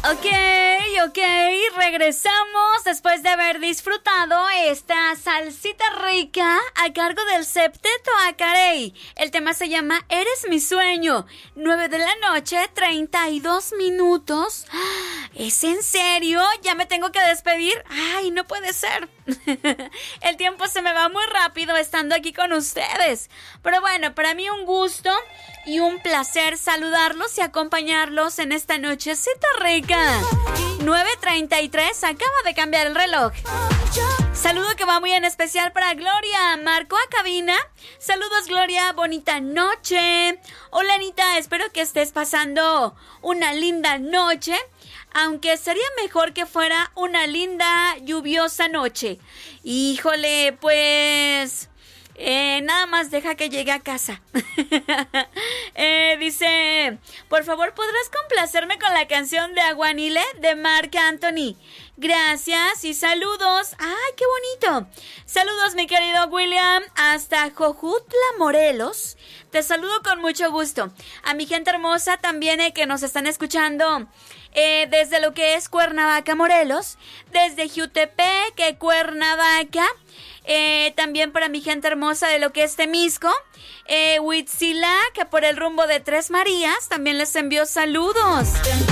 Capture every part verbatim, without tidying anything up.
Ok, ok, regresamos después de haber disfrutado esta salsita rica a cargo del Septeto Acarey. El tema se llama Eres mi sueño. nueve de la noche, treinta y dos minutos. ¿Es en serio? ¿Ya me tengo que despedir? Ay, no puede ser. El tiempo se me va muy rápido estando aquí con ustedes. Pero bueno, para mí un gusto y un placer saludarlos y acompañarlos en esta nochecita rica. nueve treinta y tres, acaba de cambiar el reloj. Saludo que va muy en especial para Gloria. Marcó a cabina. Saludos, Gloria, bonita noche. Hola, Anita, espero que estés pasando una linda noche. Aunque sería mejor que fuera una linda lluviosa noche. Híjole, pues... Eh, nada más deja que llegue a casa. eh, dice, por favor, ¿podrás complacerme con la canción de Aguanile de Marc Anthony? Gracias y saludos. ¡Ay, qué bonito! Saludos, mi querido William, hasta Jojutla, Morelos. Te saludo con mucho gusto. A mi gente hermosa también eh, que nos están escuchando eh, desde lo que es Cuernavaca, Morelos. Desde Jutepec, Cuernavaca. Eh, también para mi gente hermosa de lo que es Temisco, eh, Huitzilac, por el rumbo de Tres Marías, también les envío saludos.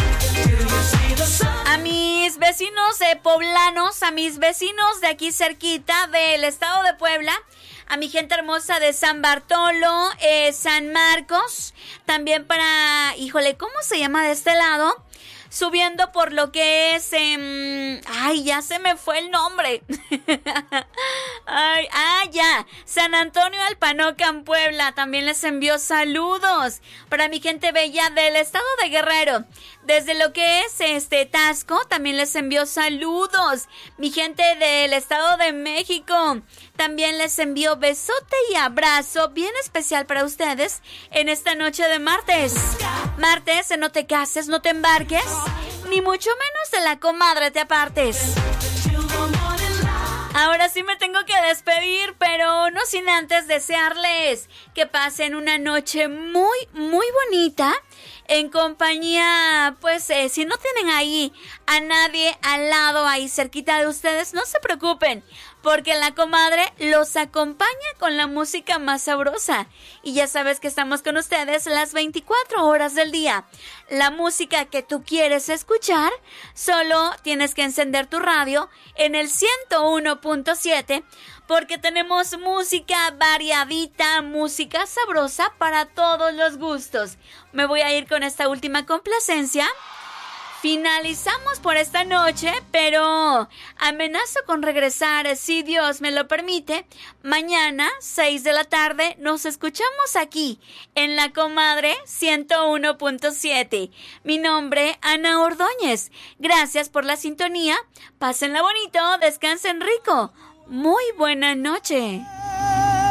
A mis vecinos eh, poblanos, a mis vecinos de aquí cerquita del estado de Puebla, a mi gente hermosa de San Bartolo, eh, San Marcos, también para, híjole, ¿cómo se llama de este lado? Subiendo por lo que es... Eh, ay, ya se me fue el nombre. ay, ah, ya. San Antonio Alpanocan, Puebla. También les envío saludos. Para mi gente bella del estado de Guerrero. Desde lo que es este Tasco, también les envío saludos. Mi gente del estado de México. También les envío besote y abrazo bien especial para ustedes en esta noche de martes. Martes, no te cases, no te embarques, ni mucho menos de la comadre te apartes. Ahora sí me tengo que despedir, pero no sin antes desearles que pasen una noche muy, muy bonita. En compañía, pues eh, si no tienen ahí a nadie al lado, ahí cerquita de ustedes, no se preocupen, porque la comadre los acompaña con la música más sabrosa. Y ya sabes que estamos con ustedes las veinticuatro horas del día. La música que tú quieres escuchar, solo tienes que encender tu radio en el ciento uno punto siete, porque tenemos música variadita, música sabrosa para todos los gustos. Me voy a ir con esta última complacencia. Finalizamos por esta noche, pero amenazo con regresar, si Dios me lo permite. Mañana, seis de la tarde, nos escuchamos aquí, en La Comadre ciento uno punto siete. Mi nombre, Ana Ordóñez. Gracias por la sintonía. Pásenla bonito, descansen rico. Muy buena noche.